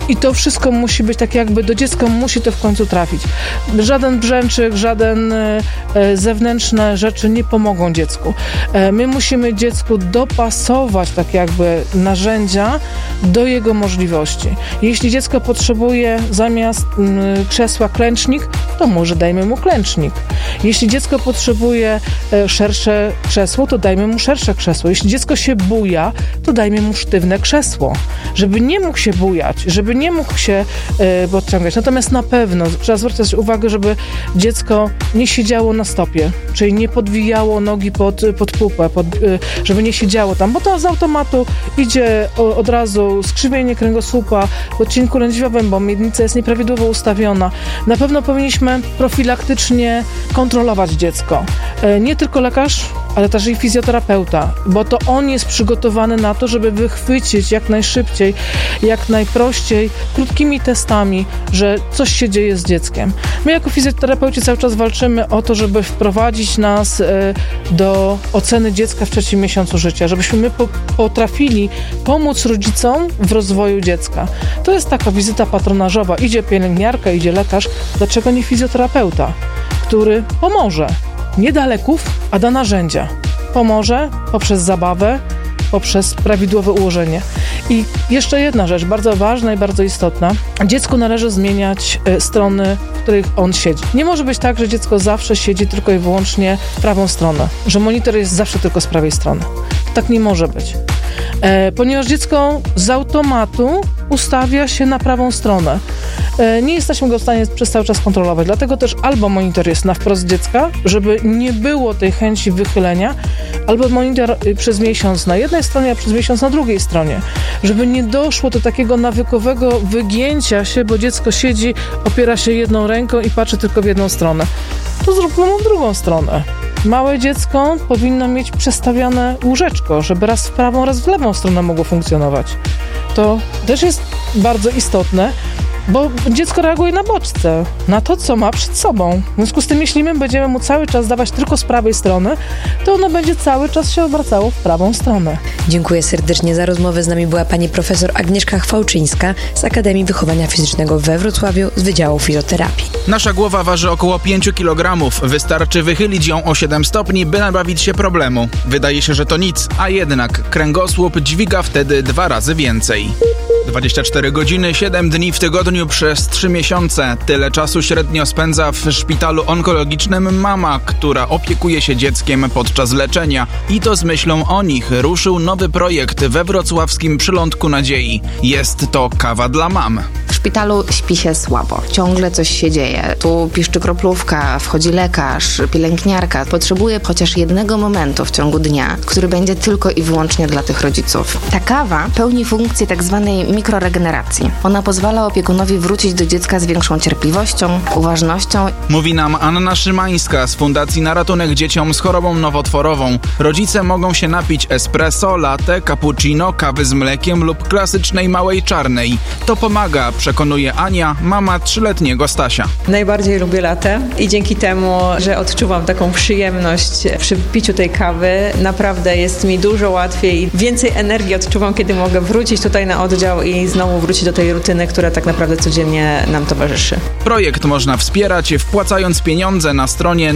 I to wszystko musi być tak jakby do dziecka musi to w końcu trafić. Żaden brzęczyk, żaden zewnętrzne rzeczy nie pomogą dziecku. My musimy dziecku dopasować tak jakby narzędzia do jego możliwości. Jeśli dziecko potrzebuje zamiast krzesła klęcznik, to może dajmy mu klęcznik. Jeśli dziecko potrzebuje szersze krzesło, to dajmy mu szersze krzesło. Jeśli dziecko się buja, to dajmy mu sztywne krzesło, żeby nie mógł się bujać, żeby nie mógł się podciągać. Natomiast na pewno trzeba zwracać uwagę, żeby dziecko nie siedziało na stopie, czyli nie podwijało nogi pod pupę, żeby nie siedziało tam, bo to z automatu idzie od razu skrzywienie kręgosłupa w odcinku lędźwiowym, bo miednica jest nieprawidłowo ustawiona. Na pewno powinniśmy profilaktycznie kontrolować dziecko. Nie tylko lekarz, ale też i fizjoterapeuta, bo to on jest przygotowany na to, żeby wychwycić jak najszybciej, jak najprościej, krótkimi testami, że coś się dzieje z dzieckiem. My jako fizjoterapeuci cały czas walczymy o to, żeby wprowadzić nas do oceny dziecka w 3. miesiącu życia, żebyśmy my potrafili pomóc rodzicom w rozwoju dziecka. To jest taka wizyta patronażowa. Idzie pielęgniarka, idzie lekarz, dlaczego nie fizjoterapeuta, który pomoże. Nie da leków, a da narzędzia. Pomoże poprzez zabawę, poprzez prawidłowe ułożenie. I jeszcze jedna rzecz, bardzo ważna i bardzo istotna. Dziecku należy zmieniać strony, w których on siedzi. Nie może być tak, że dziecko zawsze siedzi tylko i wyłącznie w prawą stronę, że monitor jest zawsze tylko z prawej strony. Tak nie może być. Ponieważ dziecko z automatu ustawia się na prawą stronę. Nie jesteśmy go w stanie przez cały czas kontrolować, dlatego też albo monitor jest na wprost dziecka, żeby nie było tej chęci wychylenia, albo monitor przez miesiąc na jednej stronie, a przez miesiąc na drugiej stronie, żeby nie doszło do takiego nawykowego wygięcia się, bo dziecko siedzi, opiera się jedną ręką i patrzy tylko w jedną stronę. To zróbmy mu w drugą stronę. Małe dziecko powinno mieć przestawione łóżeczko, żeby raz w prawą, raz w lewą stronę mogło funkcjonować. To też jest bardzo istotne, bo dziecko reaguje na bodźce, na to, co ma przed sobą. W związku z tym, jeśli my będziemy mu cały czas dawać tylko z prawej strony, to ono będzie cały czas się obracało w prawą stronę. Dziękuję serdecznie za rozmowę. Z nami była pani profesor Agnieszka Chwałczyńska z Akademii Wychowania Fizycznego we Wrocławiu z Wydziału Fizjoterapii. Nasza głowa waży około 5 kg. Wystarczy wychylić ją o 7 stopni, by nabawić się problemu. Wydaje się, że to nic, a jednak kręgosłup dźwiga wtedy 2 razy więcej. 24 godziny, 7 dni w tygodniu przez 3 miesiące. Tyle czasu średnio spędza w szpitalu onkologicznym mama, która opiekuje się dzieckiem podczas leczenia. I to z myślą o nich ruszył nowy projekt we wrocławskim Przylądku Nadziei. Jest to kawa dla mam. W szpitalu śpi się słabo. Ciągle coś się dzieje. Tu piszczy kroplówka, wchodzi lekarz, pielęgniarka. Potrzebuje chociaż jednego momentu w ciągu dnia, który będzie tylko i wyłącznie dla tych rodziców. Ta kawa pełni funkcję tak zwanej mikroregeneracji. Ona pozwala opiekunowi wrócić do dziecka z większą cierpliwością, uważnością. Mówi nam Anna Szymańska z Fundacji na ratunek dzieciom z chorobą nowotworową. Rodzice mogą się napić espresso, latte, cappuccino, kawy z mlekiem lub klasycznej małej czarnej. To pomaga, przekonuje Ania, mama 3-letniego Stasia. Najbardziej lubię latte i dzięki temu, że odczuwam taką przyjemność przy piciu tej kawy, naprawdę jest mi dużo łatwiej i więcej energii odczuwam, kiedy mogę wrócić tutaj na oddział i znowu wrócić do tej rutyny, która tak naprawdę codziennie nam towarzyszy. Projekt można wspierać, wpłacając pieniądze na stronie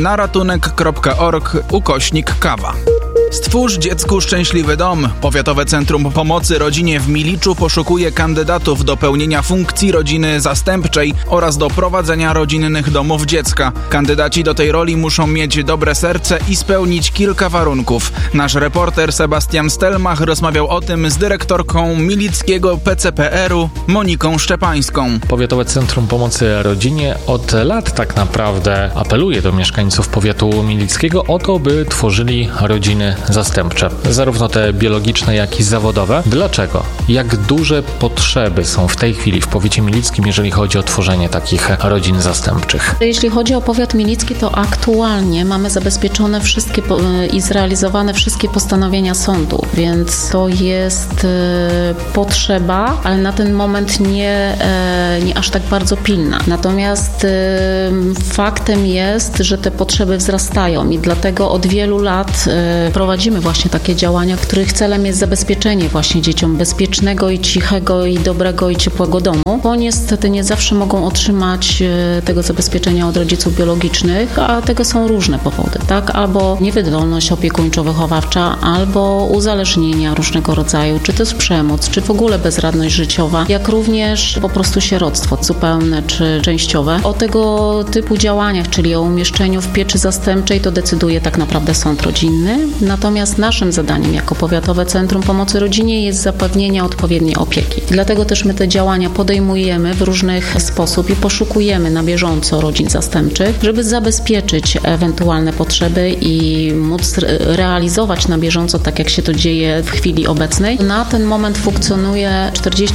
naratunek.org/kawa. Stwórz dziecku szczęśliwy dom. Powiatowe Centrum Pomocy Rodzinie w Miliczu poszukuje kandydatów do pełnienia funkcji rodziny zastępczej oraz do prowadzenia rodzinnych domów dziecka. Kandydaci do tej roli muszą mieć dobre serce i spełnić kilka warunków. Nasz reporter Sebastian Stelmach rozmawiał o tym z dyrektorką milickiego PCPR-u Moniką Szczepańską. Powiatowe Centrum Pomocy Rodzinie od lat tak naprawdę apeluje do mieszkańców powiatu milickiego o to, by tworzyli rodziny zastępcze, zarówno te biologiczne, jak i zawodowe. Dlaczego? Jak duże potrzeby są w tej chwili w powiecie milickim, jeżeli chodzi o tworzenie takich rodzin zastępczych? Jeśli chodzi o powiat milicki, to aktualnie mamy zabezpieczone wszystkie i zrealizowane wszystkie postanowienia sądu, więc to jest potrzeba, ale na ten moment nie aż tak bardzo pilna. Natomiast faktem jest, że te potrzeby wzrastają i dlatego od wielu lat prowadzimy właśnie takie działania, których celem jest zabezpieczenie właśnie dzieciom bezpiecznego i cichego i dobrego i ciepłego domu. domu, bo niestety nie zawsze mogą otrzymać tego zabezpieczenia od rodziców biologicznych, a tego są różne powody, tak? Albo niewydolność opiekuńczo-wychowawcza, albo uzależnienia różnego rodzaju, czy to jest przemoc, czy w ogóle bezradność życiowa, jak również po prostu sieroctwo zupełne czy częściowe. O tego typu działaniach, czyli o umieszczeniu w pieczy zastępczej, to decyduje tak naprawdę sąd rodzinny. Natomiast naszym zadaniem jako Powiatowe Centrum Pomocy Rodzinie jest zapewnienie odpowiedniej opieki. Dlatego też my te działania podejmujemy w różnych sposób i poszukujemy na bieżąco rodzin zastępczych, żeby zabezpieczyć ewentualne potrzeby i móc realizować na bieżąco, tak jak się to dzieje w chwili obecnej. Na ten moment funkcjonuje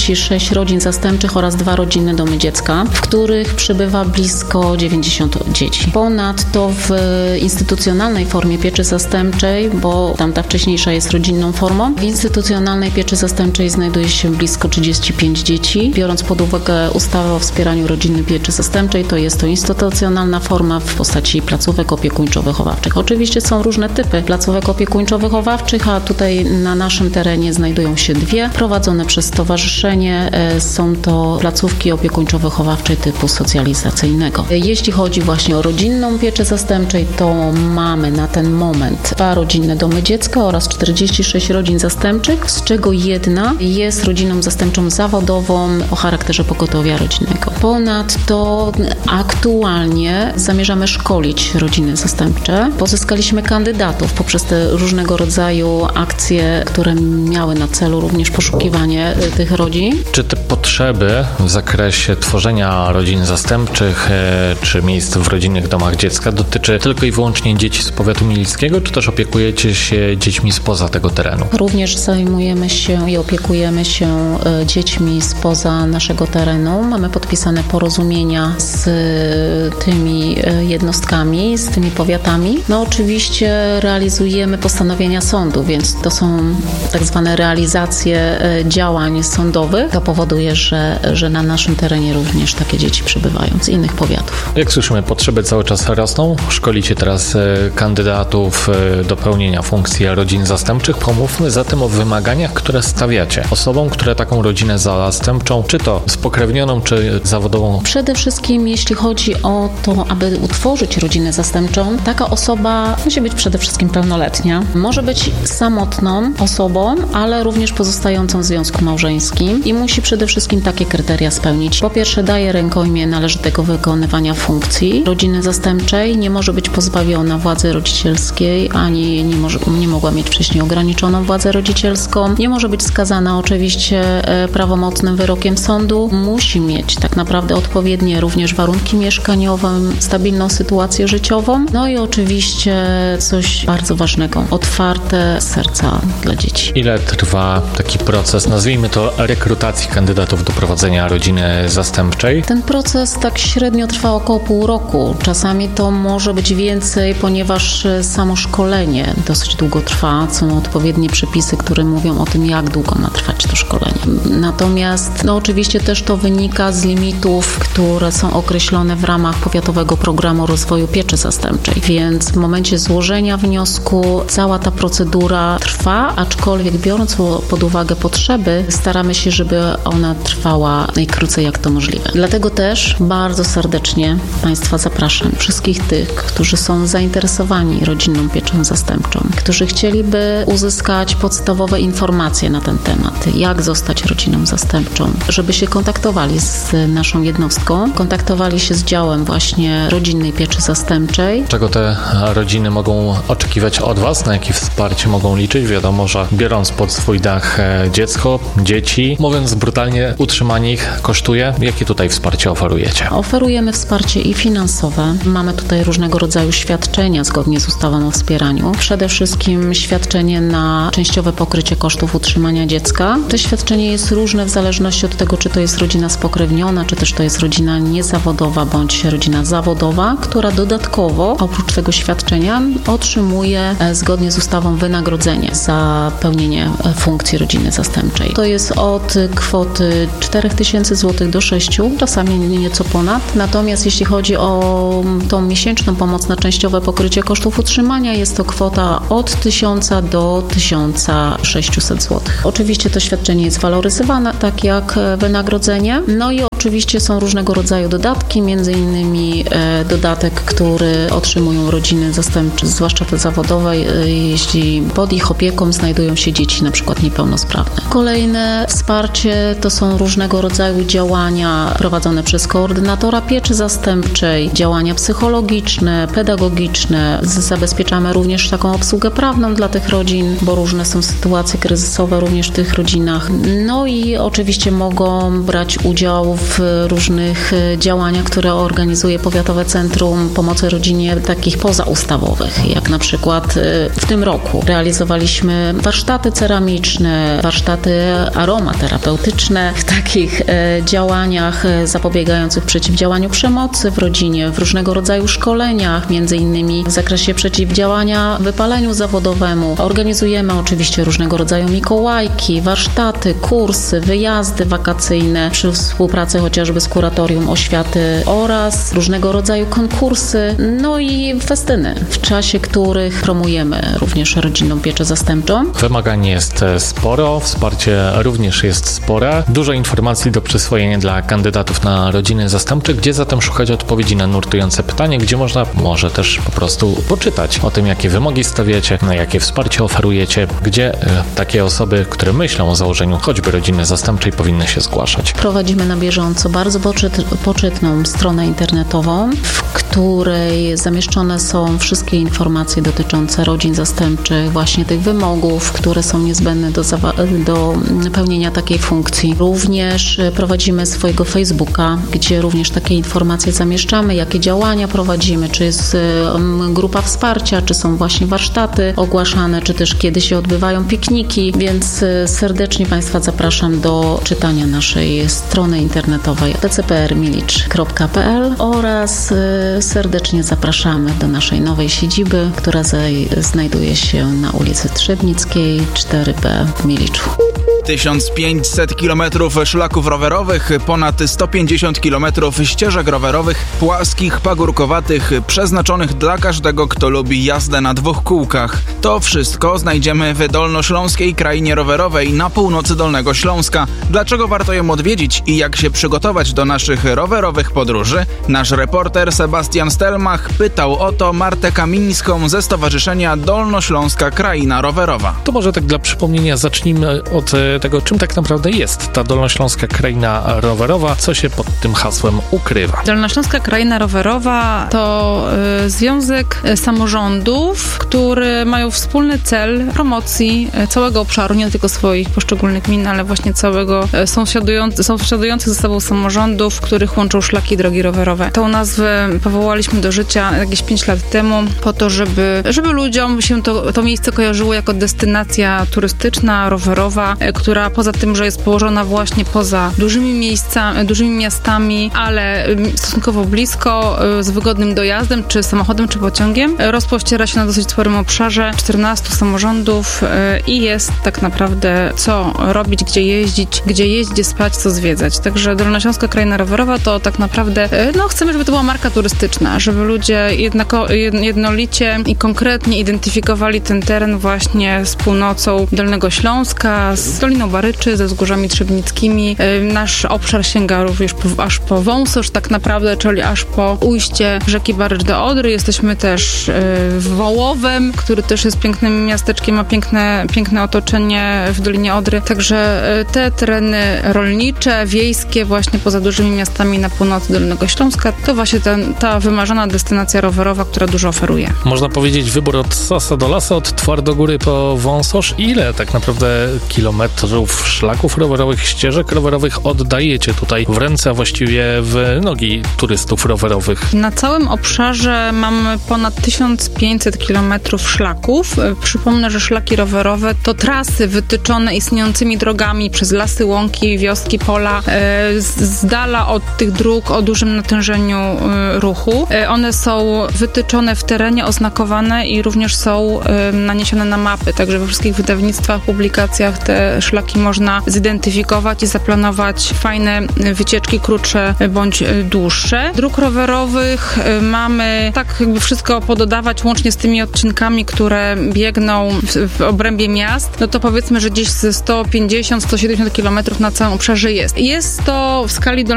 46 rodzin zastępczych oraz 2 rodzinne domy dziecka, w których przybywa blisko 90 dzieci. Ponadto w instytucjonalnej formie pieczy zastępczej, bo tamta wcześniejsza jest rodzinną formą, w instytucjonalnej pieczy zastępczej znajduje się blisko 35 dzieci. Biorąc pod uwagę ustawę o wspieraniu rodzinnej pieczy zastępczej, to jest to instytucjonalna forma w postaci placówek opiekuńczo-wychowawczych. Oczywiście są różne typy placówek opiekuńczo-wychowawczych, a tutaj na naszym terenie znajdują się 2 prowadzone przez stowarzyszenie. Są to placówki opiekuńczo-wychowawczej typu socjalizacyjnego. Jeśli chodzi właśnie o rodzinną pieczę zastępczej, to mamy na ten moment 2 rodzinne domy dziecka oraz 46 rodzin zastępczych, z czego 1 jest rodziną zastępczą zawodową o charakterze pogotowia rodzinnego. Ponadto aktualnie zamierzamy szkolić rodziny zastępcze. Pozyskaliśmy kandydatów poprzez te różnego rodzaju akcje, które miały na celu również poszukiwanie tych rodzin. Czy te potrzeby w zakresie tworzenia rodzin zastępczych czy miejsc w rodzinnych domach dziecka dotyczy tylko i wyłącznie dzieci z powiatu mielickiego, czy też opiekujecie się dziećmi spoza tego terenu? Również zajmujemy się i opiekujemy się dziećmi spoza naszego terenu. Mamy podpisane porozumienia z tymi jednostkami, z tymi powiatami. No oczywiście realizujemy postanowienia sądu, więc to są tak zwane realizacje działań sądowych. To powoduje, że na naszym terenie również takie dzieci przybywają z innych powiatów. Jak słyszymy, potrzeby cały czas rosną. Szkolicie teraz kandydatów do pełnienia funkcji rodzin zastępczych. Pomówmy zatem o wymaganiach, które stawiacie osobom, które taką rodzinę zastępczą, czy to spokrewnioną, czy zawodową. Przede wszystkim, jeśli chodzi o to, aby utworzyć rodzinę zastępczą, taka osoba musi być przede wszystkim pełnoletnia. Może być samotną osobą, ale również pozostającą w związku małżeńskim i musi przede wszystkim takie kryteria spełnić. Po pierwsze, daje rękojmię należytego wykonywania funkcji rodziny zastępczej, nie może być pozbawiona władzy rodzicielskiej, ani nie mogła mieć wcześniej ograniczoną władzę rodzicielską, nie może być skazana oczywiście prawomocnym wyrokiem sądu, musi mieć tak naprawdę odpowiednie również warunki mieszkaniowe, stabilną sytuację życiową, no i oczywiście coś bardzo ważnego, otwarte serca dla dzieci. Ile trwa taki proces, nazwijmy to, rekrutacji kandydatów do prowadzenia rodziny zastępczej? Ten proces tak średnio trwa około pół roku. Czasami to może być więcej, ponieważ samo szkolenie dosyć długo trwa. Są odpowiednie przepisy, które mówią o tym, jak długo ma trwać to szkolenie. Natomiast oczywiście też to wynika z limitów, które są określone w ramach Powiatowego Programu Rozwoju Pieczy Zastępczej. Więc w momencie złożenia wniosku cała ta procedura trwa, aczkolwiek biorąc pod uwagę potrzeby, staramy się, żeby ona trwała najkrócej jak to możliwe. Dlatego też bardzo serdecznie Państwa zapraszam, wszystkich tych, którzy są zainteresowani rodzinną pieczą zastępczą, którzy chcieliby uzyskać podstawowe informacje na ten temat, jak zostać rodziną zastępczą, żeby się kontaktowali z naszą jednostką, kontaktowali się z działem właśnie rodzinnej pieczy zastępczej. Czego te rodziny mogą oczekiwać od Was? Na jakie wsparcie mogą liczyć? Wiadomo, że biorąc pod swój dach dziecko, dzieci, mówiąc brutalnie, utrzymanie ich kosztuje. Jakie tutaj wsparcie oferujecie? Oferujemy wsparcie i finansowe. Mamy tutaj różnego rodzaju świadczenia zgodnie z ustawą o wspieraniu. Przede wszystkim świadczenie na częściowe pokrycie kosztów utrzymania dziecka. To świadczenie jest różne w zależności od tego, czy to jest rodzina spokrewniona, czy też to jest rodzina niezawodowa, bądź rodzina zawodowa, która dodatkowo oprócz tego świadczenia otrzymuje zgodnie z ustawą wynagrodzenie za pełnienie funkcji rodziny zastępczej. To jest od kwoty 4000 zł do 6, czasami nieco ponad. Natomiast jeśli chodzi o tą miesięczną pomoc na częściowe pokrycie kosztów utrzymania, jest to kwota od 1000 do 1600 zł. Oczywiście to świadczenie jest waloryzowane, tak jak wynagrodzenie. No i oczywiście są różnego rodzaju dodatki, między innymi dodatek, który otrzymują rodziny zastępcze, zwłaszcza te zawodowe, jeśli pod ich opieką znajdują się dzieci na przykład niepełnosprawne. Kolejne wsparcie to są różnego rodzaju działania prowadzone przez koordynatora pieczy zastępczej, działania psychologiczne, pedagogiczne. Zabezpieczamy również taką obsługę prawną dla tych rodzin, bo różne są sytuacje kryzysowe również w tych rodzinach. No i oczywiście mogą brać udział w różnych działaniach, które organizuje Powiatowe Centrum Pomocy Rodzinie, takich pozaustawowych, jak na przykład w tym roku realizowaliśmy warsztaty ceramiczne, warsztaty aromaterapeutyczne w takich działaniach zapobiegających przeciwdziałaniu przemocy w rodzinie, w różnego rodzaju szkoleniach, między innymi w zakresie przeciwdziałania wypaleniu zawodowemu. Organizujemy oczywiście różnego rodzaju mikołajki, warsztaty, kursy, wyjazdy wakacyjne przy współpracy chociażby z Kuratorium Oświaty oraz różnego rodzaju konkursy, no i festyny, w czasie których promujemy również rodzinną pieczę zastępczą. Wymagań jest sporo, wsparcie również jest spore. Dużo informacji do przyswojenia dla kandydatów na rodziny zastępcze. Gdzie zatem szukać odpowiedzi na nurtujące pytanie? Gdzie można może też po prostu poczytać o tym, jakie wymogi stawiacie, na jakie wsparcie oferujecie, gdzie takie osoby, które myślą o założeniu choćby rodziny zastępczej, powinny się zgłaszać. Prowadzimy na bieżąco bardzo poczytną stronę internetową, w której zamieszczone są wszystkie informacje dotyczące rodzin zastępczych, właśnie tych wymogów, które są niezbędne do pełnienia takiej funkcji. Również prowadzimy swojego Facebooka, gdzie również takie informacje zamieszczamy, jakie działania prowadzimy, czy jest grupa wsparcia, czy są właśnie warsztaty ogłaszane, czy też kiedy się odbywają pikniki, więc serdecznie Państwa zapraszam do czytania naszej strony internetowej dcprmilicz.pl oraz serdecznie zapraszamy do naszej nowej siedziby, która znajduje się na ulicy Trzebnickiej 4B w Miliczu. 1500 km szlaków rowerowych, ponad 150 km ścieżek rowerowych, płaskich, pagórkowatych, przeznaczonych dla każdego, kto lubi jazdę na dwóch kółkach. To wszystko znajdziemy w Dolnośląskiej Krainie Rowerowej na północy Dolnego Śląska. Dlaczego warto ją odwiedzić i jak się przygotować do naszych rowerowych podróży? Nasz reporter Sebastian Stelmach pytał o to Martę Kamińską ze Stowarzyszenia Dolnośląska Kraina Rowerowa. To może tak dla przypomnienia zacznijmy od tego, czym tak naprawdę jest ta Dolnośląska Kraina Rowerowa, co się pod tym hasłem ukrywa. Dolnośląska Kraina Rowerowa to związek samorządów, które mają wspólny cel promocji całego obszaru, nie tylko swoich poszczególnych gmin, ale właśnie całego sąsiadujących ze sobą samorządów, w których łączą szlaki i drogi rowerowe. Tą nazwę powołaliśmy do życia jakieś 5 lat temu po to, żeby ludziom się to miejsce kojarzyło jako destynacja turystyczna, rowerowa, która poza tym, że jest położona właśnie poza dużymi miastami, ale stosunkowo blisko, z wygodnym dojazdem, czy samochodem, czy pociągiem, rozpościera się na dosyć sporym obszarze 14 samorządów i jest tak naprawdę co robić, gdzie jeździć, gdzie spać, co zwiedzać. Także Dolnośląska Kraina Rowerowa to tak naprawdę, chcemy, żeby to była marka turystyczna, żeby ludzie jednolicie i konkretnie identyfikowali ten teren właśnie z północą Dolnego Śląska, z Doliną Baryczy, ze wzgórzami trzebnickimi. Nasz obszar sięga również aż po Wąsosz tak naprawdę, czyli aż po ujście rzeki Barycz do Odry. Jesteśmy też w Wołowem, który też jest pięknym miasteczkiem, ma piękne otoczenie w Dolinie Odry. Także te tereny rolnicze, wiejskie, właśnie poza dużymi miastami na północy Dolnego Śląska, to właśnie ta wymarzona destynacja rowerowa, która dużo oferuje. Można powiedzieć wybór od Sasa do Lasa, od Twardogóry po Wąsosz. Ile tak naprawdę kilometrów szlaków rowerowych, ścieżek rowerowych oddajecie tutaj w ręce, a właściwie w nogi turystów rowerowych? Na całym obszarze mamy ponad 1500 kilometrów szlaków. Przypomnę, że szlaki rowerowe to trasy wytyczone istniejącymi drogami przez lasy, łąki, wioski, pola, z dala od tych dróg o dużym natężeniu ruchu. One są wytyczone w terenie, oznakowane i również są naniesione na mapy, także we wszystkich wydawnictwach, publikacjach te szlaki można zidentyfikować i zaplanować fajne wycieczki, krótsze bądź dłuższe. Dróg rowerowych mamy tak jakby wszystko pododawać, łącznie z tymi odcinkami, które biegną w obrębie miast, no to powiedzmy, że gdzieś ze 150-170 km na całym obszarze jest. Jest to w skali Dolnego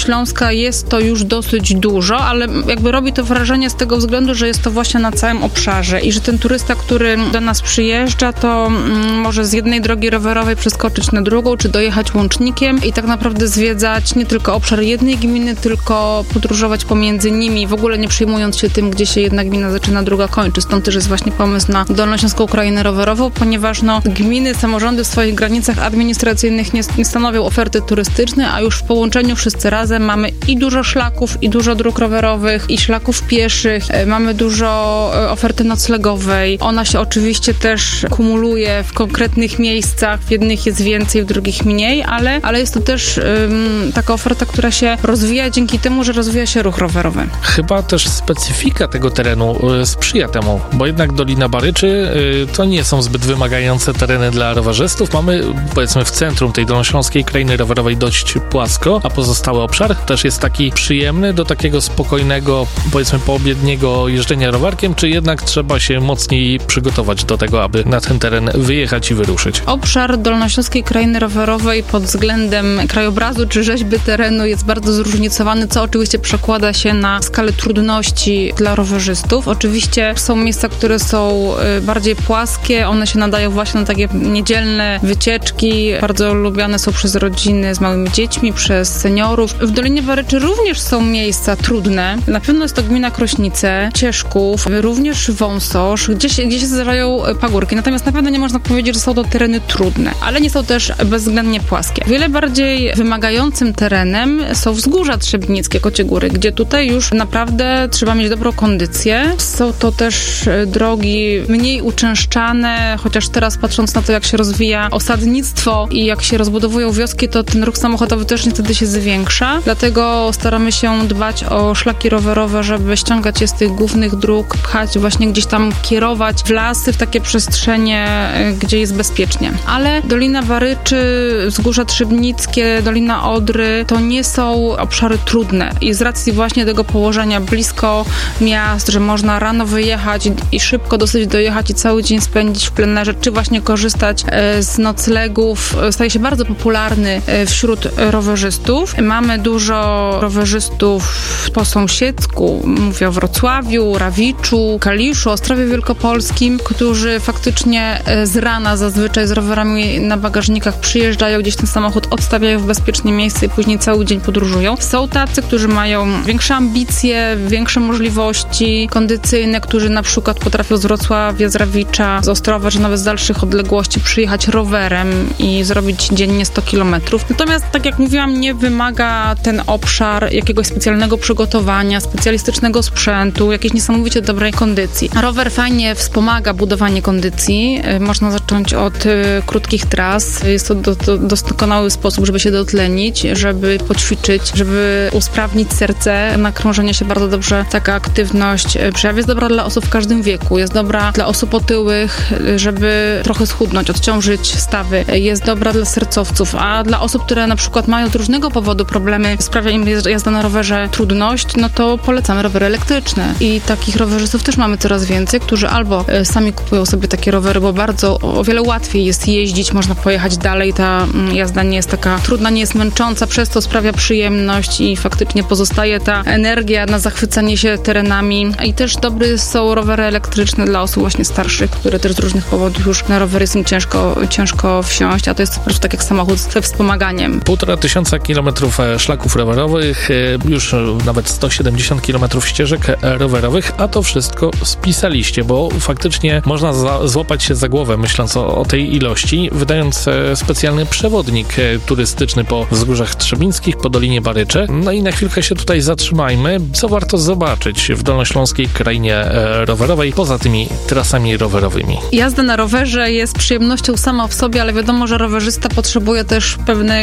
Śląska jest to już dosyć dużo, ale jakby robi to wrażenie z tego względu, że jest to właśnie na całym obszarze i że ten turysta, który do nas przyjeżdża, to może z jednej drogi rowerowej przeskoczyć na drugą, czy dojechać łącznikiem i tak naprawdę zwiedzać nie tylko obszar jednej gminy, tylko podróżować pomiędzy nimi, w ogóle nie przejmując się tym, gdzie się jedna gmina zaczyna, druga kończy. Stąd też jest właśnie pomysł na Dolnośląską Krainę Rowerową, ponieważ gminy, samorządy w swoich granicach administracyjnych nie stanowią oferty turystycznej, a już w połączeniu wszyscy razem mamy i dużo szlaków, i dużo dróg rowerowych, i szlaków pieszych, mamy dużo oferty noclegowej. Ona się oczywiście też kumuluje w konkretnych miejscach, w jednych jest więcej, w drugich mniej, ale jest to też taka oferta, która się rozwija dzięki temu, że rozwija się ruch rowerowy. Chyba też specyfika tego terenu sprzyja temu, bo jednak Dolina Baryczy to nie są zbyt wymagające tereny dla rowerzystów. Mamy, powiedzmy, w centrum tej Dolnośląskiej Krainy Rowerowej dość płasko, a pozostały obszar też jest taki przyjemny do takiego spokojnego, powiedzmy, poobiedniego jeżdżenia rowerkiem, czy jednak trzeba się mocniej przygotować do tego, aby na ten teren wyjechać i wyruszyć? Obszar Dolnośląskiej Krainy Rowerowej pod względem krajobrazu czy rzeźby terenu jest bardzo zróżnicowany, co oczywiście przekłada się na skalę trudności dla rowerzystów. Oczywiście są miejsca, które są bardziej płaskie, one się nadają właśnie na takie niedzielne wycieczki, bardzo lubiane są przez rodziny z małymi dziećmi, przez seniorów. W Dolinie Baryczy również są miejsca trudne. Na pewno jest to gmina Krośnice, Cieszków, również Wąsosz, gdzie się zdarzają pagórki. Natomiast na pewno nie można powiedzieć, że są to tereny trudne, ale nie są też bezwzględnie płaskie. Wiele bardziej wymagającym terenem są wzgórza trzebnickie, Kocie Góry, gdzie tutaj już naprawdę trzeba mieć dobrą kondycję. Są to też drogi mniej uczęszczane, chociaż teraz patrząc na to, jak się rozwija osadnictwo i jak się rozbudowują wioski, to ten ruch samochodowy też niestety się zwiększa. Dlatego staramy się dbać o szlaki rowerowe, żeby ściągać je z tych głównych dróg, pchać, właśnie gdzieś tam kierować w lasy, w takie przestrzenie, gdzie jest bezpiecznie. Ale Dolina Baryczy, Wzgórza Trzebnickie, Dolina Odry to nie są obszary trudne i z racji właśnie tego położenia blisko miast, że można rano wyjechać i szybko dosyć dojechać i cały dzień spędzić w plenerze, czy właśnie korzystać z noclegów, staje się bardzo popularny wśród rowerzystów. Mamy dużo rowerzystów po sąsiedzku, mówię o Wrocławiu, Rawiczu, Kaliszu, Ostrowie Wielkopolskim, którzy faktycznie z rana zazwyczaj z rowerami na bagażnikach przyjeżdżają, gdzieś ten samochód odstawiają w bezpieczne miejsce i później cały dzień podróżują. Są tacy, którzy mają większe ambicje, większe możliwości kondycyjne, którzy na przykład potrafią z Wrocławia, z Rawicza, z Ostrowa, czy nawet z dalszych odległości przyjechać rowerem i zrobić dziennie 100 km. Natomiast, tak jak mówiłam, nie wymaga ten obszar jakiegoś specjalnego przygotowania, specjalistycznego sprzętu, jakiejś niesamowicie dobrej kondycji. Rower fajnie wspomaga budowanie kondycji. Można zacząć od krótkich tras. Jest to doskonały sposób, żeby się dotlenić, żeby poćwiczyć, żeby usprawnić serce. Na krążenie się bardzo dobrze taka aktywność przejawia. Jest dobra dla osób w każdym wieku. Jest dobra dla osób otyłych, żeby trochę schudnąć, odciążyć stawy. Jest dobra dla sercowców, a dla osób, które na przykład mają z różnego powodu problemy, sprawia im jazda na rowerze trudność, no to polecamy rowery elektryczne. I takich rowerzystów też mamy coraz więcej, którzy albo sami kupują sobie takie rowery, bo o wiele łatwiej jest jeździć, można pojechać dalej, ta jazda nie jest taka trudna, nie jest męcząca, przez to sprawia przyjemność i faktycznie pozostaje ta energia na zachwycanie się terenami. I też dobre są rowery elektryczne dla osób właśnie starszych, które też z różnych powodów już na rowery jest im ciężko wsiąść, a to jest po prostu tak jak samochód ze wspomaganiem. 1500 kilometrów szlaków rowerowych, już nawet 170 kilometrów ścieżek rowerowych, a to wszystko spisaliście, bo faktycznie można złapać się za głowę, myśląc o tej ilości, wydając specjalny przewodnik turystyczny po wzgórzach trzebnickich, po Dolinie Baryczy. No i na chwilkę się tutaj zatrzymajmy. Co warto zobaczyć w Dolnośląskiej Krainie Rowerowej, poza tymi trasami rowerowymi? Jazda na rowerze jest przyjemnością sama w sobie, ale wiadomo, że rowerzysta potrzebuje też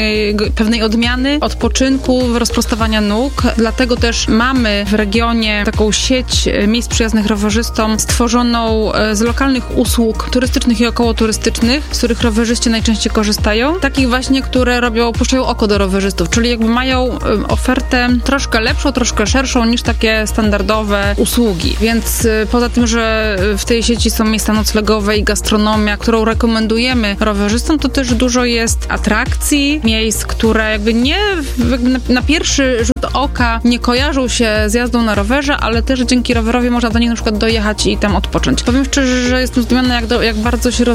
pewnej odmiany, odpoczynku, rozprostowania nóg. Dlatego też mamy w regionie taką sieć miejsc przyjaznych rowerzystom stworzoną z lokalnych usług turystycznych i okołoturystycznych, z których rowerzyści najczęściej korzystają. Takich właśnie, które puszczają oko do rowerzystów, czyli jakby mają ofertę troszkę lepszą, troszkę szerszą niż takie standardowe usługi. Więc poza tym, że w tej sieci są miejsca noclegowe i gastronomia, którą rekomendujemy rowerzystom, to też dużo jest atrakcji, miejsc, które jakby nie na pierwszy rzut rzut oka nie kojarzą się z jazdą na rowerze, ale też dzięki rowerowi można do nich na przykład dojechać i tam odpocząć. Powiem szczerze, że jestem zdumiona, jak bardzo się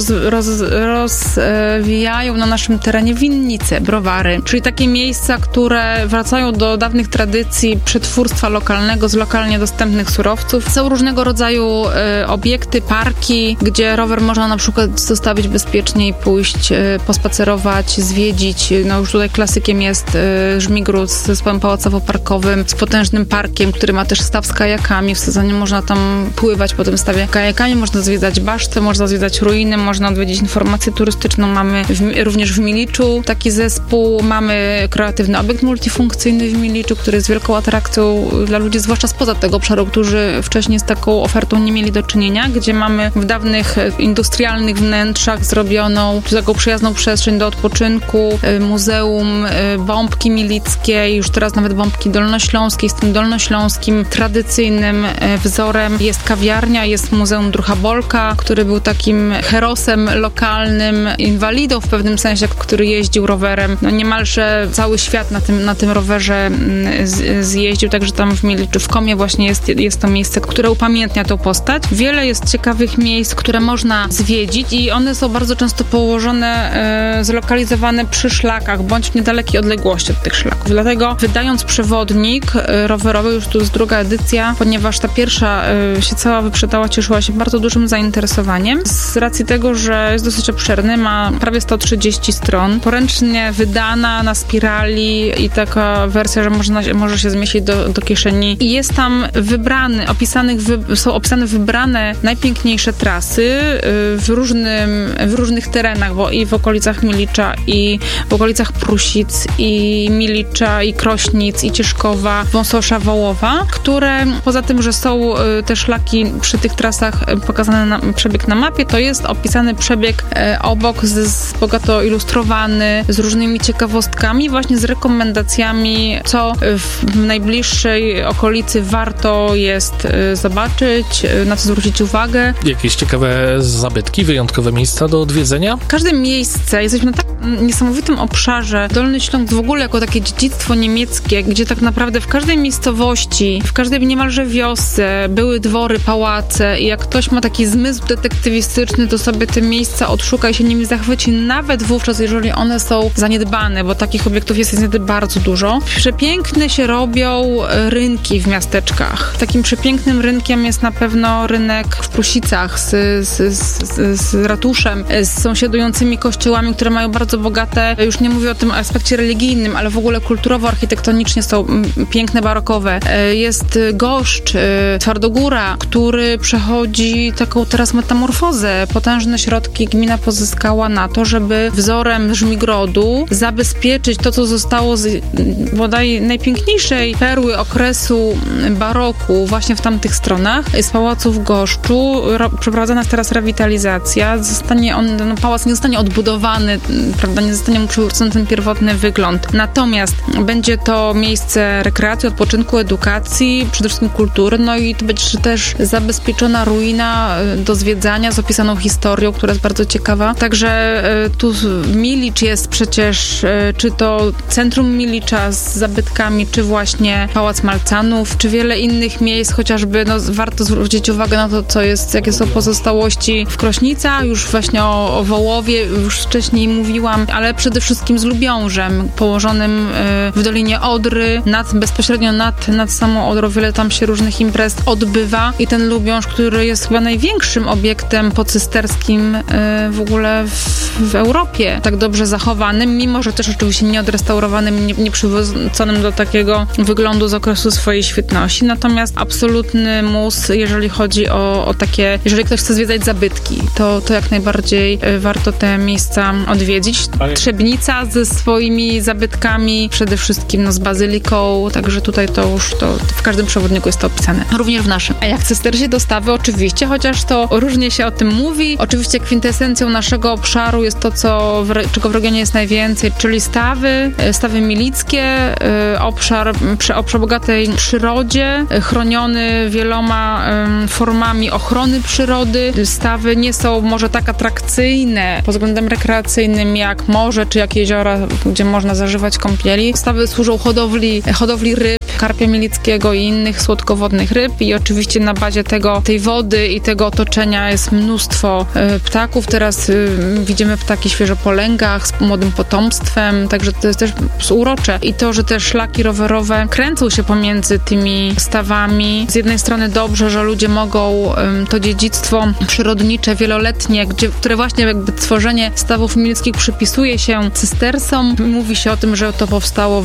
rozwijają na naszym terenie winnice, browary, czyli takie miejsca, które wracają do dawnych tradycji przetwórstwa lokalnego z lokalnie dostępnych surowców. Są różnego rodzaju obiekty, parki, gdzie rower można na przykład zostawić bezpiecznie i pójść, pospacerować, zwiedzić. No już tutaj klasykiem jest Żmigród z zespołem pałacowo-parkowym, z potężnym parkiem, który ma też staw z kajakami. W sezonie można tam pływać po tym stawie kajakami, można zwiedzać basztę, można zwiedzać ruiny, można odwiedzić informację turystyczną. Mamy również w Miliczu taki zespół. Mamy kreatywny obiekt multifunkcyjny w Miliczu, który jest wielką atrakcją dla ludzi, zwłaszcza spoza tego obszaru, którzy wcześniej z taką ofertą nie mieli do czynienia, gdzie mamy w dawnych industrialnych wnętrzach zrobioną taką przyjazną przestrzeń do odpoczynku, muzeum bombki milickiej, już teraz nawet bombki dolnośląskiej, z tym dolnośląskim tradycyjnym wzorem. Jest kawiarnia, jest Muzeum Drucha Bolka, który był takim herosem lokalnym, inwalidą w pewnym sensie, który jeździł rowerem. No niemalże cały świat na tym rowerze zjeździł, także tam w Miliczu, w Komie właśnie jest to miejsce, które upamiętnia tą postać. Wiele jest ciekawych miejsc, które można zwiedzić i one są bardzo często położone, zlokalizowane przy szlakach, bądź w niedalekiej odległości od tych szlaków. Dlatego wydając przewodnik rowerowy, już tu jest druga edycja, ponieważ ta pierwsza się cała wyprzedała, cieszyła się bardzo dużym zainteresowaniem. Z racji tego, że jest dosyć obszerny, ma prawie 130 stron, poręcznie wydana na spirali i taka wersja, że może się zmieścić do kieszeni. I jest tam są opisane wybrane najpiękniejsze trasy w różnych terenach, bo i w okolicach Milicza, i w okolicach Prusic, i Milicza, i Krośnic, i Cieszkowa, Wąsosza, Wołowa, które poza tym, że są te szlaki przy tych trasach pokazane przebieg na mapie, to jest opisany przebieg obok, bogato ilustrowany, z różnymi ciekawostkami, właśnie z rekomendacjami, co w najbliższej okolicy warto jest zobaczyć, na co zwrócić uwagę. Jakieś ciekawe zabytki, wyjątkowe miejsca do odwiedzenia? Każde miejsce, jesteśmy na tak niesamowitym obszarze. Dolny Śląsk w ogóle jako takie dziedzictwo niemieckie, gdzie tak naprawdę w każdej miejscowości, w każdej niemalże wiosce były dwory, pałace i jak ktoś ma taki zmysł detektywistyczny, to sobie te miejsca odszuka i się nimi zachwyci, nawet wówczas, jeżeli one są zaniedbane, bo takich obiektów jest niestety bardzo dużo. Przepiękne się robią rynki w miasteczkach. Takim przepięknym rynkiem jest na pewno rynek w Prusicach z ratuszem, z sąsiadującymi kościołami, które mają bardzo bogate, już nie mówię o tym aspekcie religijnym, ale w ogóle kulturowo-architektonicznie są piękne, barokowe. Jest Goszcz, Twardogóra, który przechodzi taką teraz metamorfozę. Potężne środki gmina pozyskała na to, żeby wzorem Żmigrodu zabezpieczyć to, co zostało z bodaj najpiękniejszej perły okresu baroku właśnie w tamtych stronach. Z pałacu w Goszczu przeprowadzana jest teraz rewitalizacja. Pałac nie zostanie odbudowany, prawda, nie zostanie mu przywrócony ten pierwotny wygląd. Natomiast będzie to miejsce rekreacji, odpoczynku, edukacji, przede wszystkim kultury, no i to będzie też zabezpieczona ruina do zwiedzania z opisaną historią, która jest bardzo ciekawa. Także tu Milicz jest przecież, czy to centrum Milicza z zabytkami, czy właśnie Pałac Malcanów, czy wiele innych miejsc, chociażby warto zwrócić uwagę na to, jakie są pozostałości w Krośnicach, już właśnie o Wołowie, już wcześniej mówiłam, ale przede wszystkim z Lubiążem, położonym w Dolinie Odry, bezpośrednio nad samą Odrą, wiele tam się różnych imprez odbywa i ten Lubiąż, który jest chyba największym obiektem pocysterskim w ogóle w Europie, tak dobrze zachowanym, mimo że też oczywiście nieodrestaurowanym, nie przywróconym do takiego wyglądu z okresu swojej świetności. Natomiast absolutny mus, jeżeli chodzi o takie, jeżeli ktoś chce zwiedzać zabytki, to jak najbardziej warto te miejsca odwiedzić. Trzebnica ze swoimi zabytkami, przede wszystkim z bazyliką, także tutaj to w każdym przewodniku jest to opisane. Również w naszym. A jak cystersi dostawy, oczywiście, chociaż to różnie się o tym mówi. Oczywiście kwintesencją naszego obszaru jest to, czego w regionie jest najwięcej, czyli stawy milickie, obszar o przebogatej przyrodzie, chroniony wieloma formami ochrony przyrody. Stawy nie są może tak atrakcyjne pod względem rekreacyjnym jak morze czy jak jeziora, gdzie można zażywać kąpieli. Stawy służą hodowli ryb, karpia mielickiego i innych słodkowodnych ryb i oczywiście na bazie tej wody i tego otoczenia jest mnóstwo ptaków. Teraz widzimy ptaki świeżo po lęgach z młodym potomstwem, także to jest też urocze. I to, że te szlaki rowerowe kręcą się pomiędzy tymi stawami. Z jednej strony dobrze, że ludzie mogą to dziedzictwo przyrodnicze, wieloletnie, które właśnie jakby tworzenie stawów mielickich przypisuje się cystersom. Mówi się o tym, że to powstało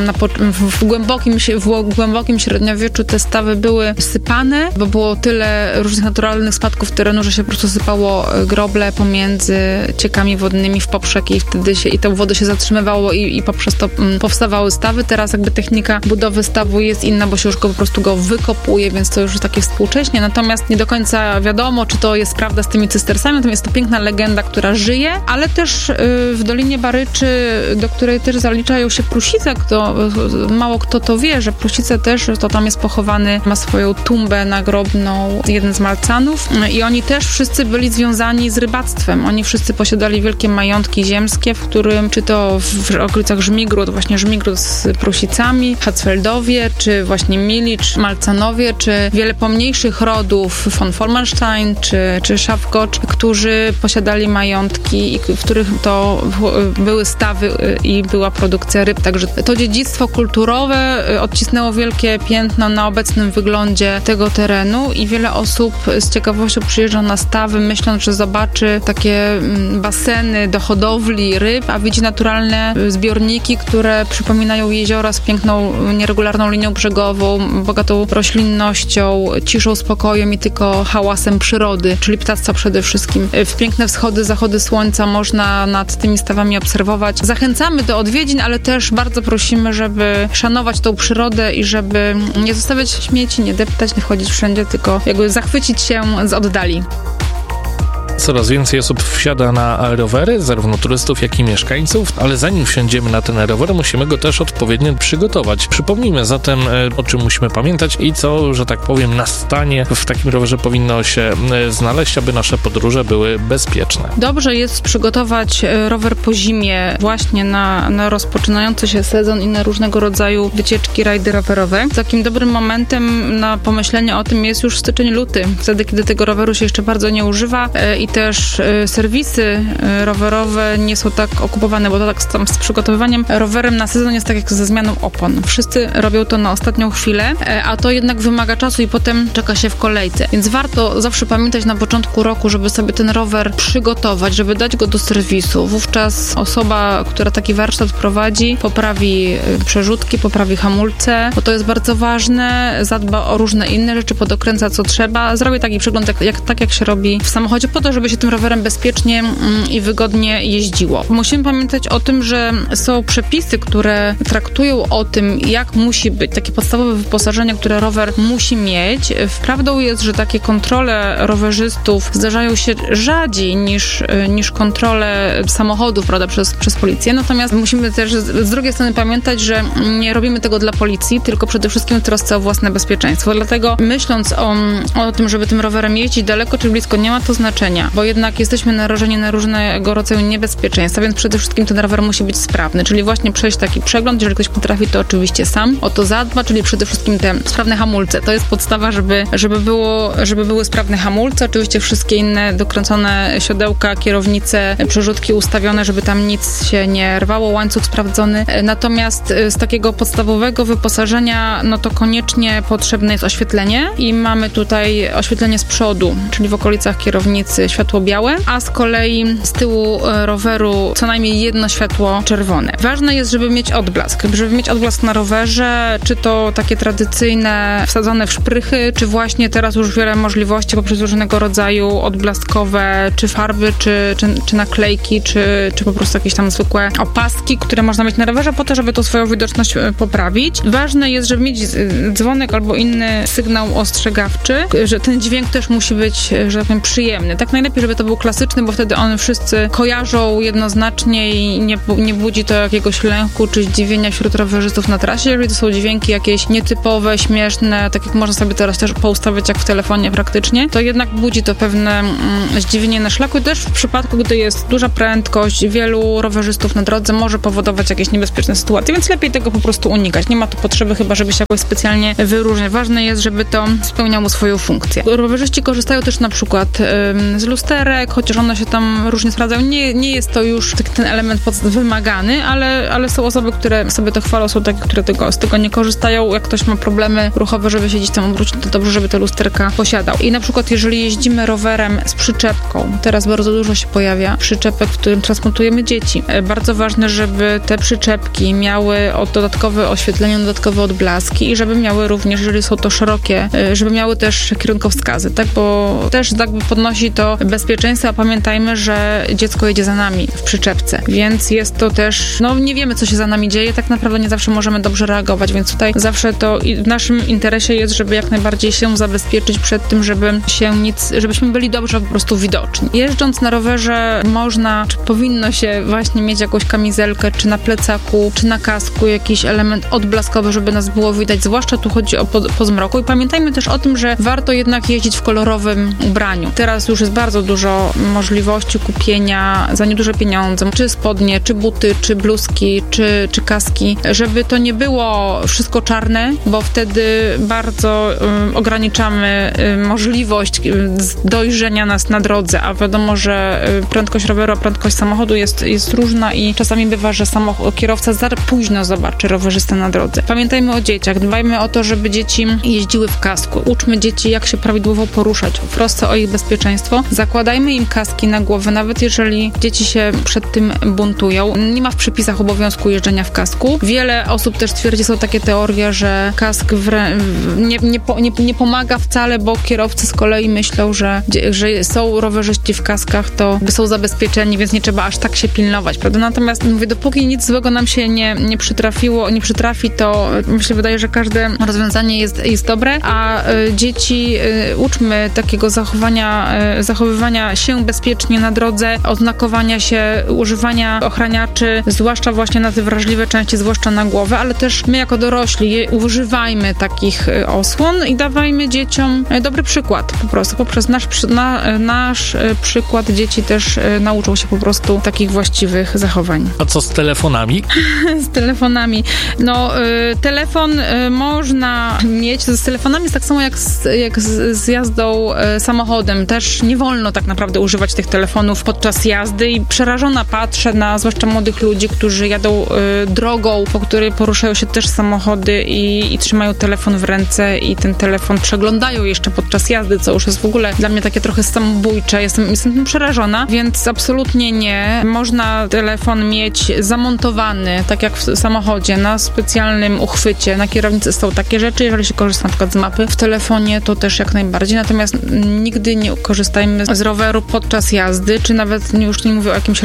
w głębokim średniowieczu. Te stawy były sypane, bo było tyle różnych naturalnych spadków terenu, że się po prostu sypało groble pomiędzy ciekami wodnymi w poprzek i wtedy tą wodę się zatrzymywało i poprzez to powstawały stawy. Teraz jakby technika budowy stawu jest inna, bo się już po prostu go wykopuje, więc to już takie współcześnie. Natomiast nie do końca wiadomo, czy to jest prawda z tymi cystersami, natomiast jest to piękna legenda, która żyje, ale też w Dolinie Baryczy, do której też zaliczają się Prusice, mało kto to wie, że Prusice też, to tam jest pochowany, ma swoją tumbę nagrobną, jeden z Malcanów i oni też wszyscy byli związani z rybactwem. Oni wszyscy posiadali wielkie majątki ziemskie, w którym, czy to w okolicach Żmigród, właśnie Żmigród z Prusicami, Hatzfeldowie, czy właśnie Milicz, Malcanowie, czy wiele pomniejszych rodów, von Formanstein, czy Szafkocz, którzy posiadali majątki i w których to były stawy i była produkcja ryb. Także to dziedzictwo kulturowe odcisnęło wielkie piętno na obecnym wyglądzie tego terenu i wiele osób z ciekawością przyjeżdża na stawy, myśląc, że zobaczy takie baseny do hodowli ryb, a widzi naturalne zbiorniki, które przypominają jeziora z piękną, nieregularną linią brzegową, bogatą roślinnością, ciszą, spokojem i tylko hałasem przyrody, czyli ptactwa przede wszystkim. W piękne wschody, zachody słońca można nad tymi stawami obserwować. Zachęcamy do odwiedzin, ale też bardzo prosimy, żeby szanować tą przyrodę i żeby nie zostawiać śmieci, nie deptać, nie wchodzić wszędzie, tylko jakby zachwycić się z oddali. Coraz więcej osób wsiada na rowery, zarówno turystów, jak i mieszkańców, ale zanim wsiądziemy na ten rower, musimy go też odpowiednio przygotować. Przypomnijmy zatem, o czym musimy pamiętać i co, że tak powiem, na stanie w takim rowerze powinno się znaleźć, aby nasze podróże były bezpieczne. Dobrze jest przygotować rower po zimie właśnie na rozpoczynający się sezon i na różnego rodzaju wycieczki, rajdy rowerowe. Takim dobrym momentem na pomyślenie o tym jest już styczeń, luty, wtedy, kiedy tego roweru się jeszcze bardzo nie używa i też serwisy rowerowe nie są tak okupowane, bo to tak z przygotowywaniem rowerem na sezon jest tak jak ze zmianą opon. Wszyscy robią to na ostatnią chwilę, a to jednak wymaga czasu i potem czeka się w kolejce. Więc warto zawsze pamiętać na początku roku, żeby sobie ten rower przygotować, żeby dać go do serwisu. Wówczas osoba, która taki warsztat prowadzi, poprawi przerzutki, poprawi hamulce, bo to jest bardzo ważne, zadba o różne inne rzeczy, podokręca co trzeba. Zrobi taki przegląd, jak się robi w samochodzie, po to, żeby się tym rowerem bezpiecznie i wygodnie jeździło. Musimy pamiętać o tym, że są przepisy, które traktują o tym, jak musi być takie podstawowe wyposażenie, które rower musi mieć. Prawdą jest, że takie kontrole rowerzystów zdarzają się rzadziej niż kontrole samochodów, prawda, przez policję. Natomiast musimy też z drugiej strony pamiętać, że nie robimy tego dla policji, tylko przede wszystkim w trosce o własne bezpieczeństwo. Dlatego myśląc o tym, żeby tym rowerem jeździć daleko czy blisko, nie ma to znaczenia, bo jednak jesteśmy narażeni na różnego rodzaju niebezpieczeństwa, więc przede wszystkim ten rower musi być sprawny, czyli właśnie przejść taki przegląd, jeżeli ktoś potrafi, to oczywiście sam o to zadba, czyli przede wszystkim te sprawne hamulce. To jest podstawa, żeby były sprawne hamulce, oczywiście wszystkie inne dokręcone siodełka, kierownice, przerzutki ustawione, żeby tam nic się nie rwało, łańcuch sprawdzony. Natomiast z takiego podstawowego wyposażenia, no to koniecznie potrzebne jest oświetlenie i mamy tutaj oświetlenie z przodu, czyli w okolicach kierownicy światło białe, a z kolei z tyłu roweru co najmniej jedno światło czerwone. Ważne jest, żeby mieć odblask. Żeby mieć odblask na rowerze, czy to takie tradycyjne, wsadzone w szprychy, czy właśnie teraz już wiele możliwości poprzez różnego rodzaju odblaskowe, czy farby, czy naklejki, czy po prostu jakieś tam zwykłe opaski, które można mieć na rowerze po to, żeby tą swoją widoczność poprawić. Ważne jest, żeby mieć dzwonek albo inny sygnał ostrzegawczy, że ten dźwięk też musi być, że tak powiem, przyjemny. Tak najlepiej, żeby to był klasyczny, bo wtedy one wszyscy kojarzą jednoznacznie i nie budzi to jakiegoś lęku czy zdziwienia wśród rowerzystów na trasie. Jeżeli to są dźwięki jakieś nietypowe, śmieszne, tak jak można sobie teraz też poustawiać jak w telefonie praktycznie, to jednak budzi to pewne zdziwienie na szlaku i też w przypadku, gdy jest duża prędkość, wielu rowerzystów na drodze może powodować jakieś niebezpieczne sytuacje, więc lepiej tego po prostu unikać. Nie ma tu potrzeby chyba, żeby się jakoś specjalnie wyróżniać. Ważne jest, żeby to spełniało swoją funkcję. Rowerzyści korzystają też na przykład z lusterek, chociaż one się tam różnie sprawdzają. Nie jest to już ten element wymagany, ale są osoby, które sobie to chwalą, są takie, które z tego nie korzystają. Jak ktoś ma problemy ruchowe, żeby się gdzieś tam obrócić, to dobrze, żeby te lusterka posiadał. I na przykład jeżeli jeździmy rowerem z przyczepką, teraz bardzo dużo się pojawia przyczepek, w którym transportujemy dzieci. Bardzo ważne, żeby te przyczepki miały dodatkowe oświetlenie, dodatkowe odblaski i żeby miały również, jeżeli są to szerokie, żeby miały też kierunkowskazy, tak? Bo też jakby podnosi to bezpieczeństwo, a pamiętajmy, że dziecko jedzie za nami w przyczepce, więc jest to też, nie wiemy, co się za nami dzieje, tak naprawdę nie zawsze możemy dobrze reagować, więc tutaj zawsze to w naszym interesie jest, żeby jak najbardziej się zabezpieczyć przed tym, żebyśmy byli dobrze po prostu widoczni. Jeżdżąc na rowerze można, czy powinno się właśnie mieć jakąś kamizelkę, czy na plecaku, czy na kasku jakiś element odblaskowy, żeby nas było widać, zwłaszcza tu chodzi o po zmroku. I pamiętajmy też o tym, że warto jednak jeździć w kolorowym ubraniu. Teraz już jest bardzo dużo możliwości kupienia za nieduże pieniądze, czy spodnie, czy buty, czy bluzki, czy kaski, żeby to nie było wszystko czarne, bo wtedy bardzo ograniczamy możliwość dojrzenia nas na drodze, a wiadomo, że prędkość roweru, a prędkość samochodu jest różna i czasami bywa, że kierowca za późno zobaczy rowerzystę na drodze. Pamiętajmy o dzieciach, dbajmy o to, żeby dzieci jeździły w kasku. Uczmy dzieci, jak się prawidłowo poruszać, w trosce o ich bezpieczeństwo. Zakładajmy im kaski na głowę, nawet jeżeli dzieci się przed tym buntują. Nie ma w przepisach obowiązku jeżdżenia w kasku. Wiele osób też twierdzi, są takie teorie, że kask nie pomaga wcale, bo kierowcy z kolei myślą, że są rowerzyści w kaskach, to są zabezpieczeni, więc nie trzeba aż tak się pilnować, prawda? Natomiast mówię, dopóki nic złego nam się nie przytrafi, to myślę, wydaje, że każde rozwiązanie jest dobre, a dzieci uczmy takiego zachowywania się bezpiecznie na drodze, oznakowania się, używania ochraniaczy, zwłaszcza właśnie na te wrażliwe części, zwłaszcza na głowę, ale też my jako dorośli używajmy takich osłon i dawajmy dzieciom dobry przykład po prostu. Poprzez nasz przykład dzieci też nauczą się po prostu takich właściwych zachowań. A co z telefonami? Z telefonami. Telefon można mieć. Z telefonami jest tak samo jak z jazdą samochodem. Też nie wolno tak naprawdę używać tych telefonów podczas jazdy i przerażona patrzę na zwłaszcza młodych ludzi, którzy jadą drogą, po której poruszają się też samochody i trzymają telefon w ręce i ten telefon przeglądają jeszcze podczas jazdy, co już jest w ogóle dla mnie takie trochę samobójcze. Jestem tym przerażona, więc absolutnie nie. Można telefon mieć zamontowany, tak jak w samochodzie, na specjalnym uchwycie. Na kierownicy są takie rzeczy. Jeżeli się korzysta na przykład z mapy w telefonie, to też jak najbardziej. Natomiast nigdy nie korzystajmy z roweru podczas jazdy, czy nawet już nie mówię o jakimś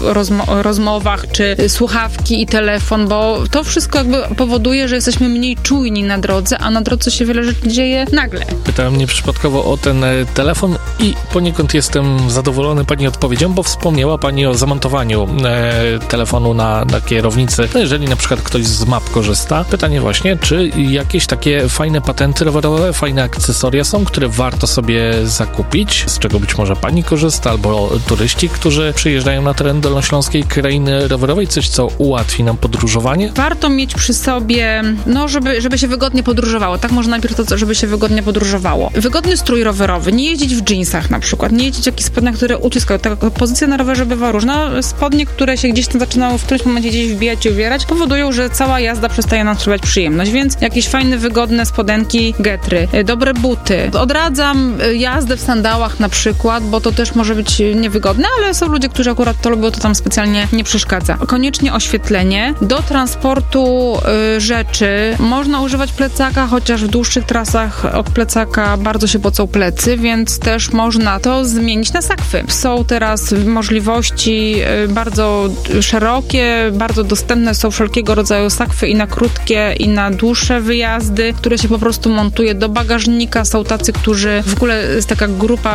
rozmowach, czy słuchawki i telefon, bo to wszystko jakby powoduje, że jesteśmy mniej czujni na drodze, a na drodze się wiele rzeczy dzieje nagle. Pytałem nieprzypadkowo o ten telefon i poniekąd jestem zadowolony Pani odpowiedzią, bo wspomniała Pani o zamontowaniu telefonu na kierownicy. No jeżeli na przykład ktoś z map korzysta, pytanie właśnie, czy jakieś takie fajne patenty rowerowe, fajne akcesoria są, które warto sobie zakupić, z czego być może Pani korzysta, albo turyści, którzy przyjeżdżają na teren Dolnośląskiej Krainy Rowerowej, coś, co ułatwi nam podróżowanie? Warto mieć przy sobie, żeby się wygodnie podróżowało. Tak, może najpierw to, żeby się wygodnie podróżowało. Wygodny strój rowerowy, nie jeździć w dżinsach na przykład, nie jeździć w jakichś spodniach, które uciskają. Ta pozycja na rowerze bywa różna. Spodnie, które się gdzieś tam zaczynają w którymś momencie gdzieś wbijać i ubierać, powodują, że cała jazda przestaje nam sprawiać przyjemność, więc jakieś fajne, wygodne spodenki, getry, dobre buty. Odradzam jazdę w sandałach na przykład, bo to też może być niewygodne, ale są ludzie, którzy akurat to lubią, to tam specjalnie nie przeszkadza. Koniecznie oświetlenie. Do transportu rzeczy można używać plecaka, chociaż w dłuższych trasach od plecaka bardzo się pocą plecy, więc też można to zmienić na sakwy. Są teraz możliwości bardzo szerokie, bardzo dostępne są wszelkiego rodzaju sakwy i na krótkie, i na dłuższe wyjazdy, które się po prostu montuje do bagażnika. Są tacy, którzy w ogóle jest taka grupa rowerzystów,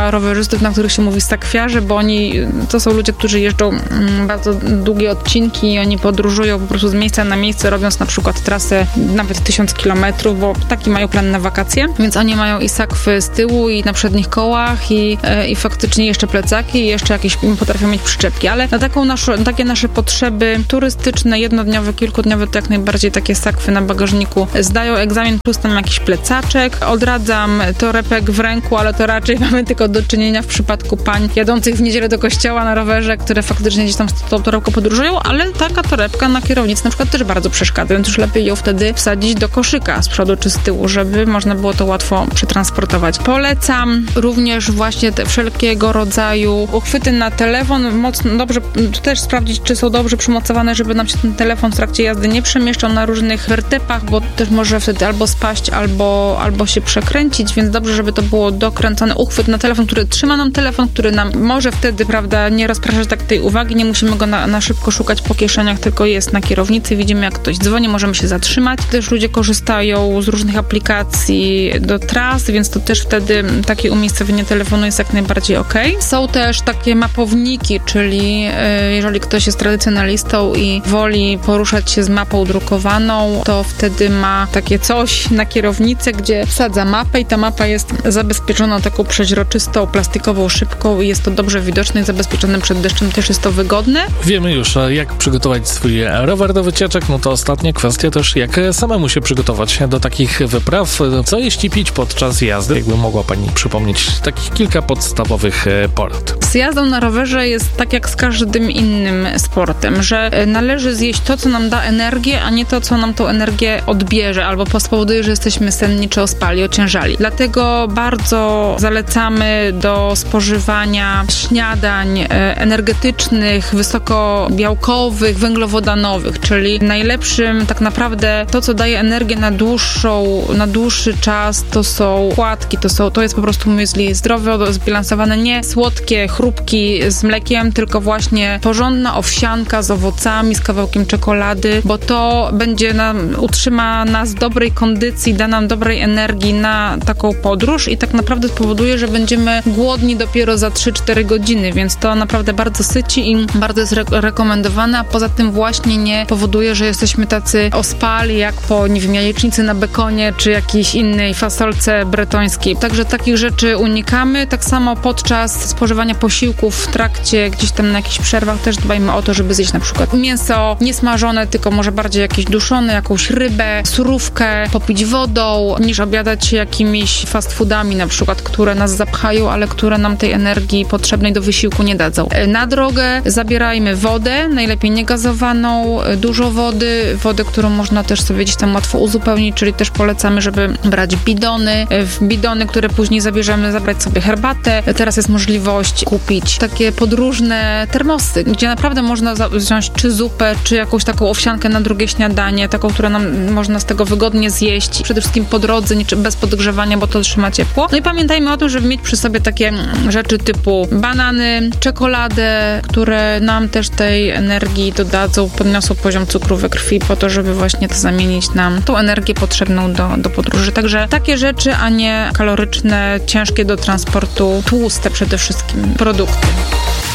rowerzystów, na których się mówi sakwiarze, bo oni to są ludzie, którzy jeżdżą bardzo długie odcinki i oni podróżują po prostu z miejsca na miejsce, robiąc na przykład trasę nawet 1000 kilometrów, bo taki mają plan na wakacje, więc oni mają i sakwy z tyłu i na przednich kołach i faktycznie jeszcze plecaki i jeszcze jakieś potrafią mieć przyczepki, ale na takie nasze potrzeby turystyczne, jednodniowe, kilkudniowe, to jak najbardziej takie sakwy na bagażniku zdają egzamin, plus tam jakiś plecaczek. Odradzam torebek w ręku, ale to raczej mamy tylko do czynienia w przypadku pań jadących w niedzielę do kościoła na rowerze, które faktycznie gdzieś tam z tą torebką podróżują, ale taka torebka na kierownicy na przykład też bardzo przeszkadza, więc już lepiej ją wtedy wsadzić do koszyka z przodu czy z tyłu, żeby można było to łatwo przetransportować. Polecam również właśnie te wszelkiego rodzaju uchwyty na telefon, mocno dobrze też sprawdzić, czy są dobrze przymocowane, żeby nam się ten telefon w trakcie jazdy nie przemieszczał na różnych wertepach, bo też może wtedy albo spaść, albo się przekręcić, więc dobrze, żeby to było dokręcony uchwyt na telefon, który trzyma nam telefon, który nam może wtedy, prawda, nie rozpraszać tak tej uwagi, nie musimy go na szybko szukać po kieszeniach, tylko jest na kierownicy, widzimy jak ktoś dzwoni, możemy się zatrzymać. Też ludzie korzystają z różnych aplikacji do tras, więc to też wtedy takie umiejscowienie telefonu jest jak najbardziej okej. Są też takie mapowniki, czyli jeżeli ktoś jest tradycjonalistą i woli poruszać się z mapą drukowaną, to wtedy ma takie coś na kierownicę, gdzie wsadza mapę i ta mapa jest zabezpieczona taką przeźroczystą, plastikową szybką i jest to dobrze widoczne i zabezpieczone przed deszczem, też jest to wygodne. Wiemy już, jak przygotować swój rower do wycieczek, no to ostatnia kwestia też, jak samemu się przygotować do takich wypraw. Co jeśli pić podczas jazdy? Jakby mogła Pani przypomnieć takich kilka podstawowych porad. Z jazdą na rowerze jest tak jak z każdym innym sportem, że należy zjeść to, co nam da energię, a nie to, co nam tą energię odbierze albo spowoduje, że jesteśmy senni czy ospali, ociężali. Dlatego bardzo zalecamy do spożywania śniadań energetycznych, wysokobiałkowych, węglowodanowych, czyli najlepszym tak naprawdę to, co daje energię na dłuższy czas, to są płatki, to jest po prostu muesli zdrowe, zbilansowane, nie słodkie chrupki z mlekiem, tylko właśnie porządna owsianka z owocami, z kawałkiem czekolady, bo to utrzyma nas w dobrej kondycji, da nam dobrej energii na taką podróż i tak naprawdę spowoduje, że będziemy głodni dopiero za 3-4 godziny, więc to naprawdę bardzo syci i bardzo jest rekomendowane, a poza tym właśnie nie powoduje, że jesteśmy tacy ospali jak po, nie wiem, jajecznicy na bekonie czy jakiejś innej fasolce bretońskiej. Także takich rzeczy unikamy. Tak samo podczas spożywania posiłków w trakcie, gdzieś tam na jakichś przerwach też dbajmy o to, żeby zjeść na przykład mięso niesmażone, tylko może bardziej jakieś duszone, jakąś rybę, surówkę, popić wodą, niż obiadać się jakimiś fast foodami na przykład, które nas zapchają, ale które nam tej energii potrzebnej do wysiłku nie dadzą. Na drogę zabierajmy wodę, najlepiej niegazowaną, dużo wodę, którą można też sobie gdzieś tam łatwo uzupełnić, czyli też polecamy, żeby brać bidony, które później zabrać sobie herbatę. Teraz jest możliwość kupić takie podróżne termosy, gdzie naprawdę można wziąć czy zupę, czy jakąś taką owsiankę na drugie śniadanie, taką, która można z tego wygodnie zjeść, przede wszystkim po drodze, bez podgrzewania, bo to trzyma ciepło. No i pamiętajmy o tym, żeby mieć przy sobie takie rzeczy typu banany, czekoladę, które nam też tej energii dodadzą, podniosą poziom cukru we krwi po to, żeby właśnie to zamienić nam tą energię potrzebną do podróży. Także takie rzeczy, a nie kaloryczne, ciężkie do transportu, tłuste przede wszystkim produkty.